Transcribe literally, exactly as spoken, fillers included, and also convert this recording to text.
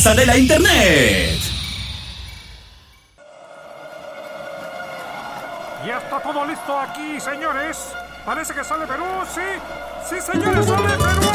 casa de la internet. Ya está todo listo aquí, señores. Parece que sale Perú, sí. Sí, señores, sale Perú.